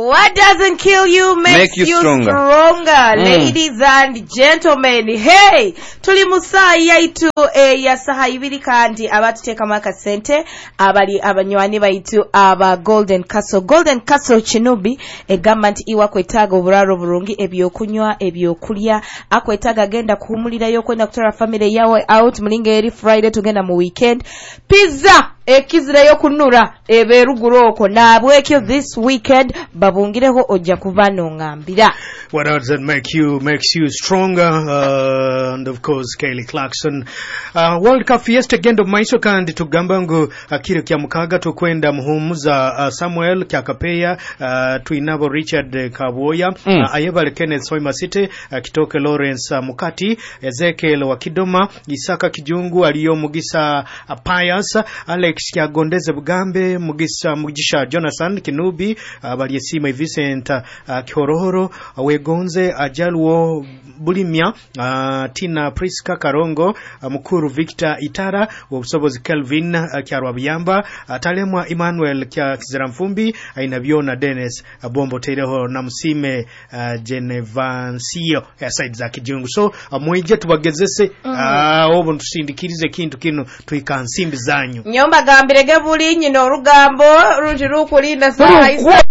What doesn't kill you makes you stronger. Ladies and gentlemen, hey, tuli musaa yaitu ya saha ibiri kandi abatutekamu akasente abali abanywani baitu aba Golden Castle Kinubi egamba nti iwa kwetaaga oburaro burungi ebyokunywa ebyokulya akwetaaga genda kuhumulirayo kwenda kutwala family yawe out mulinga eri Friday tugenda mu weekend pizza ekizirayo kunura eberuguroko nabwekyo this weekend babungireho ojja kubano ngambira. What else that makes you stronger? And of course Kelly Clarkson. World Cup Fiesta gendo maiso kandi tugamba ngo kiro kya mukaga tukwenda muhumuza Samuel Kyakapeya tuinabo Richard Kaboya ayebale Kenneth Soima City kitoke Lawrence Mukati Ezekiel Wakidoma Isaka Kijungu aliyo Mugisa Pius Alex Kyagondeze Bugambe Mugisha Jonathan Kinubi bali Sima Vincent Kihorohoro Wegonze Ajaluo Bulimya Tina Priska Karongo Mukuru Victor Itara Obusobozi Kelvin Kyarwabiyamba Talemwa Emmanuel Kiziramfumbi Ainabiona Dennis Bombo Tereho Namusime Genevansio side za Kijungu. So mweje tubagezese obo tusindikirize kintu kino tuikansimbi zanyu nyomba gambirege buli nyino rugambo runjiru kulinda saa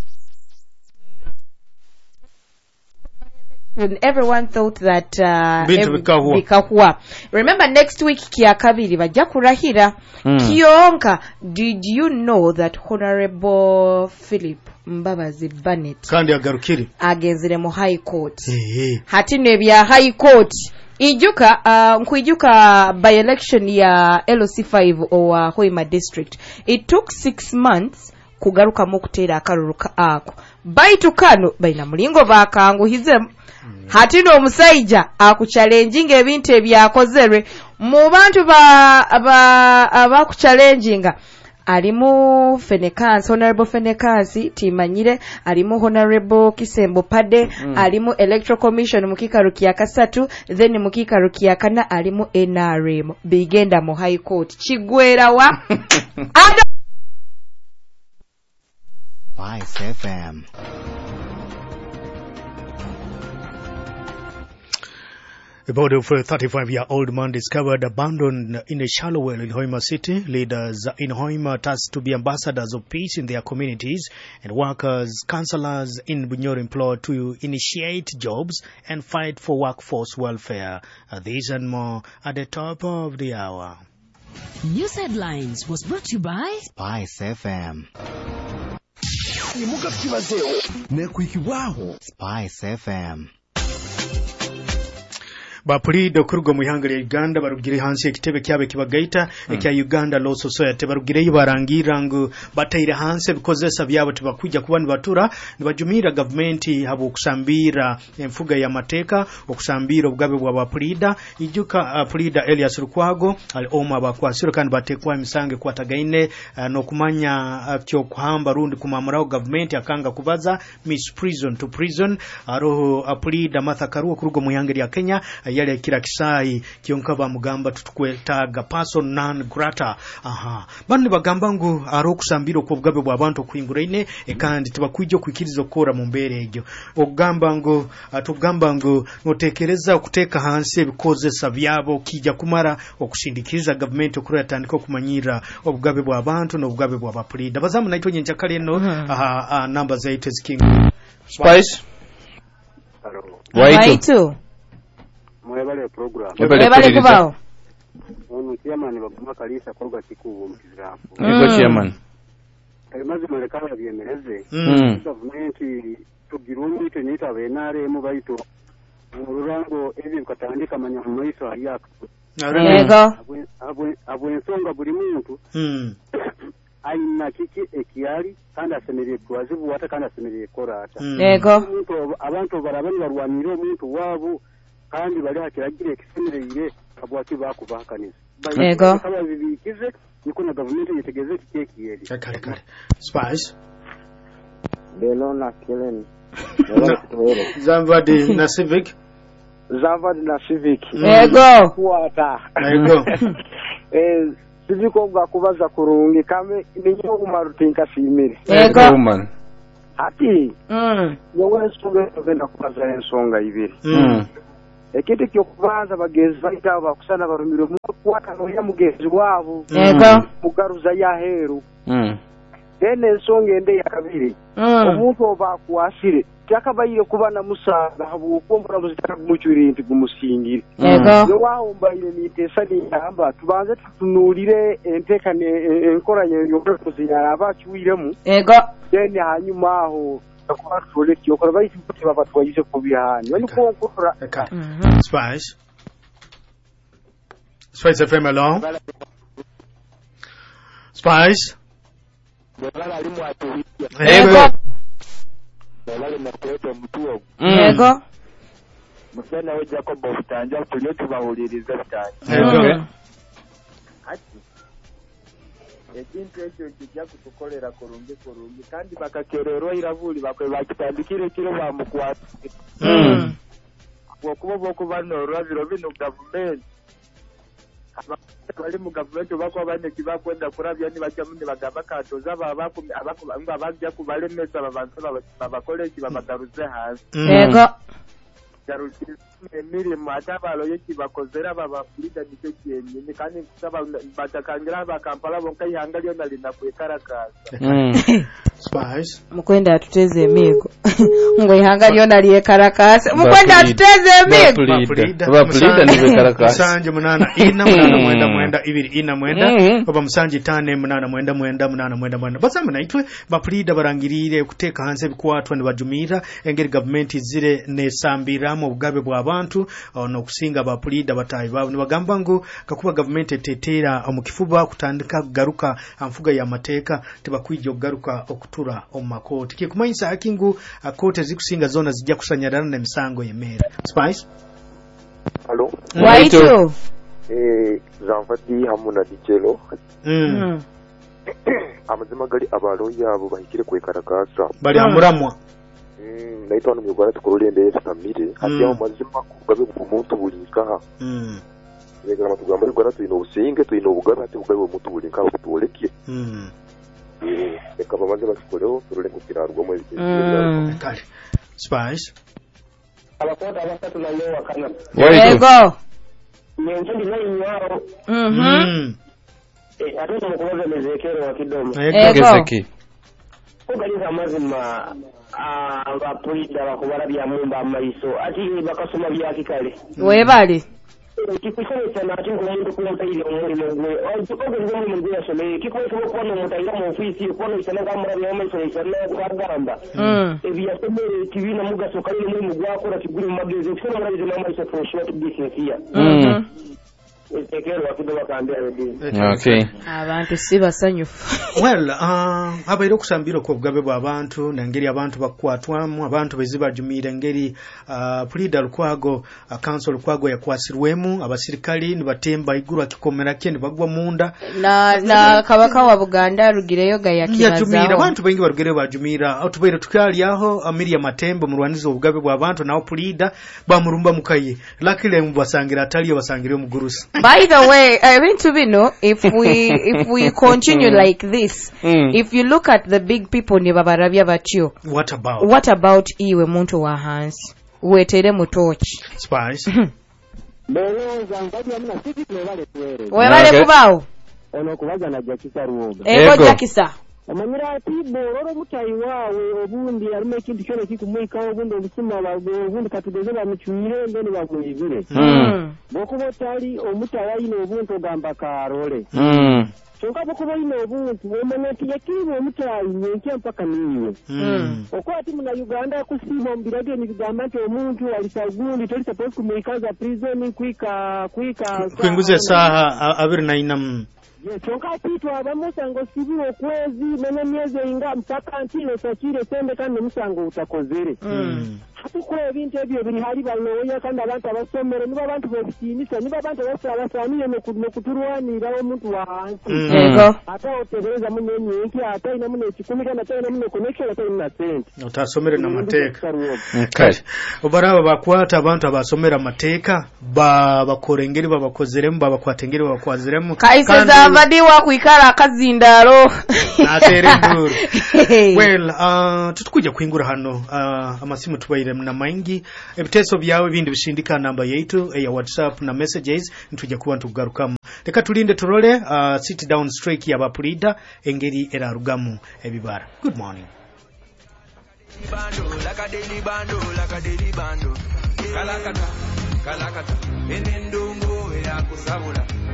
and everyone thought that bikahua. Remember next week kiakabiri bajja kurahira kionka. Did you know that Honorable Philip Mbabazi Bennett kandi agarukiri agezire mu High Court hati nebya High Court ijuka nkuijuka by election ya LC5 or Hoima district it took 6 months kugaruka mu kutera akaruruka ako baitu kano baina mulingo bakanguhize hati no omusajja akuchallenging ebintu ebyakozerwe mu bantu abakuchallenginga alimu Fenekans Honorable Fenekans timanyire alimu Honorable Kisembo Pade alimu Electoral Commission mukikaru kya kasatu then mukikaru kya kana alimu NRM bigenda mu High Court Kigwera wa Vice FM. The body of a 35-year-old man discovered abandoned in a shallow well in Hoima City. Leaders in Hoima tasked to be ambassadors of peace in their communities, and workers, councillors in Bunyoro implored to initiate jobs and fight for workforce welfare. This and more at the top of the hour. News Headlines was brought to you by Spice FM. Spice FM. Bapurido kurugo mu ihanga lya Uganda barugire hansi ekitebe kyabe kibagaita ekya Uganda Law Society barugire barangira ngo batayire hansi bikozesa byabo tibakujja kuba nibatura nibajumira government habo kusambira enfuga ya mateka okusambira obugabe bwa Bapurida ijuka Purida Elias Rukwago ali oma bakwasiro kandi batekwa imisange kwatagaine no kumanya kyo kuhamba rundi kumamuraho government akanga kubaza miss prison to prison aroho Purida Martha Karua kurugo mu ihanga lya Kenya yale kira kisai kionka ba mugamba tutukwetaga person non grata bandi bagamba ngo aro kusambira ko bugabe bwa bantu kwinguraine kandi tubakwijjo kwikirizo kora mu mbere ejo ogamba ngo atugamba ngo notekereza okuteka hansi bikozesa byabo kijja kumara okushindikiza government okura yatandika kumanyira obugabe bwa bantu no bugabe bwa Bapurida bazamu naito nyenja kale no number za it is king Spice Waitu mwebale program mwebale kubao onu chairman baguma kalisa koga kikubu mukizirafu ego chairman maze malekala byemereze government tugirumbi tenyita benare mu baito mururango ebi katandika manya mu maiso aliaka ego abwensonga buli muntu aina kiki ekiyali kandi asemereye kuwazibu wata kandi asemereye korata ego abantu barabani barwanira omuntu wabo kandi bali hakiragire ekisemereye abwaki bakubakanisa ego kaba bibikize niko na government yitegeze kiki yeli kale Spice Belona Kellen Zamvadi na Civic ego kuata ego Civic oga kubaza kurungi kame ninyo kumarutinka simiri ego man ati wowe nsonga ogenda kubaza ensonga ibiri ekintu ky'okubanza bagenzi bayita bakusana barumire mu kwatano ya mugenzi wabo mugaruza yaheru then ensonga ende ya kabiri omuntu oba kwasire takabayire kubana musaga habukumbura muzitaka kumucyurira inti kumusingire yo wahombayire nitesa niyamba tubanze tutunulire entekane enkoranye y'okuzinyara abacyuiremu then hanyuma aho kwa tole kyokora bayiti kuti babatwayise kubihani bani ko nkora Spice FM along Spice Ego musana we Jacob ofutanja tulio tubahuliriza bitanje ekintu ekyo kijja kutukolera kurungi kandi bakakererwa iravuli bakwe bakitandikire kiro bamukwata okuba bokubanora biro bino government abali mu government bako abanye kibakwenda kurabya ni bacyamundi bagamba katoza abajja kubalemesa babantu babakole kibabagaruze hasi ego emirimo atabalo yekibakozera babapulida nicyo kyenyini kandi kusaba batakangira bakampala bonka ihanga lyona linakwekarakaza Spice mukwenda atuteze emigo ngo ihanga lyona lyekarakaza mukwenda atuteze emigo bapulida nibekarakasa sanje munana ina munana mwenda mwenda ibiri ina mwenda baba musanje tane munana mwenda mwenda basama naitwe bapulida barangirire kuteka hanze bikwatwa ne bajumira engeri government zire nesambira mu bugabe bwa abantu no kusinga bapulida batayi babo nibagamba ngo kakuba government etetera omukifuba kutandika kugaruka amfuga ya mateka tibakwijjo kugaruka okutura omakoti kikumanyisa akingu akote zikusinga zona zijja kusanyarana na misango yemera Spice Hello Waito Zanfati hamuna dichelo amazima gali abaloya abo bahikire kwekarakasa bali amuramwa naitwa no mugara tukorolende family ati amazima kugabe umuntu bulinka Yega matugamba rikora tuyino usinge tuyino bugabe ati bugabe umuntu bulinka ubutoleke ekaba maze bakoreho turole kukirarwa mu kale Spice abakota abasatu na yo wakana ego nyenje ndinyo atuzo mukoze mezekero wa kidomo ego ogaliza amazima abapulida bakubara bya mumba amaiso ati bakasoma bya kikale webali kikusomesa nati ngomuntu kumpayire omulimo gwe ogaliza omulimo gwe yasomeye kikwese okubona omutayira mu ofisi okubona isana kamura bya amaiso isana kwagamba ebyasomeye kibina mugaso kali omulimo gwakora kiguli mu magezi okusoma murabize mu amaiso for short business here ekero wakidoba kandi okay abantu sibasanyufu well abairo kusambira ko bugabe bw'abantu nangeri abantu bakwatwamu abantu bezibajumira ngeri pulida lukwago council lukwago yakwasirwemu abasirikali nibatemba iguru akikomera kye nibagwa munda na kabaka wa Buganda rugireyo yajumira abantu bengi barugere bajumira otubaire tukali aho Miriam Matembo murwanizo bugabe bw'abantu nawo pulida bamurumba mukaye lakile mubasangira ataliyo basangire mugurusi. By the way, I want to know if we continue like this, if you look at the big people ni babarabya batyo. What about iwe muntu wa hansi? Wetere mutochi. Spice. Bero zangabi amuna sisi twebale twere. Webale kubawo. Ono kubaza na Jakisa Ruoga. Ego Jakisa. Amanyira ati bororo mutayi wawe obundi arimo ikintu cyone kikumwika obundi obusuma bago obundi katugeze bamucyuire ngene bamuyibire bokubo tali omutayi ino obuntu ogamba karole Chonka bokubo ino obuntu omaneti yakiri omutayi nyenke mpaka niwe okwati muna Uganda kusimo mbirage ni bigamba nti omuntu alisagundi toli suppose kumwikaza prison kwinguze saha 24 Chonka pitu abamusango sibiro kwezi mene myeze inga mpaka ntilo sakire sende kandi musango utakozere. tukora ebintu ebyo biri hali baloya kandi abantu abasomero niba abantu bebitiinisa niba abantu basaaniye nokuturwanira omuntu wa hansi ate otegereza muno enyenki ate ayina muno ekikumi kandi ate ayina muno connection ate ayina sente otasomere n'amateeka obaraba bakwata abantu abasomera amateeka bakora engeri babakozeremu babakwata engeri babakwaziremu kaise zavadi wakwikala akazindaalo natere nduru well tutukujja kuingura hano amasimu tubaire na maingi ebiteso byawe bindi bishindika namba yetu ya WhatsApp na messages ntujja kuba ntugarukamu leka tulinde turole sit down strike yabapulida engeri erarugamu ebibara. Good morning. Kalakata enendongo ya kusabula